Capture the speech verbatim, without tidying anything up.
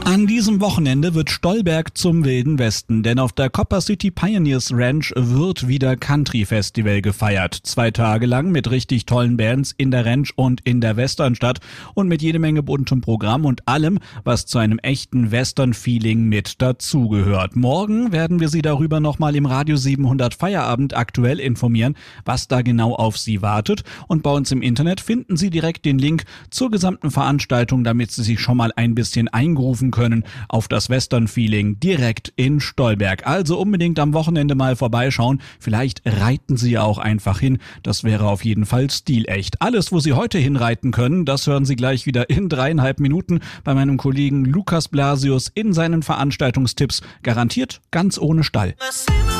An diesem Wochenende wird Stolberg zum Wilden Westen, denn auf der Copper City Pioneers Ranch wird wieder Country Festival gefeiert. Zwei Tage lang mit richtig tollen Bands in der Ranch und in der Westernstadt und mit jede Menge buntem Programm und allem, was zu einem echten Western-Feeling mit dazugehört. Morgen werden wir Sie darüber nochmal im Radio siebenhundert Feierabend aktuell informieren, was da genau auf Sie wartet. Und bei uns im Internet finden Sie direkt den Link zur gesamten Veranstaltung, damit Sie sich schon mal ein bisschen eingerufen können auf das Western-Feeling direkt in Stolberg. Also unbedingt am Wochenende mal vorbeischauen. Vielleicht reiten Sie ja auch einfach hin. Das wäre auf jeden Fall stilecht. Alles, wo Sie heute hinreiten können, das hören Sie gleich wieder in dreieinhalb Minuten bei meinem Kollegen Lukas Blasius in seinen Veranstaltungstipps. Garantiert ganz ohne Stall.